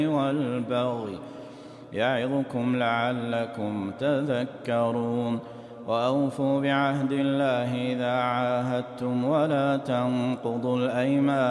والبغي يعظكم لعلكم تذكرون. وأوفوا بعهد الله إذا عاهدتم ولا تنقضوا الأيمان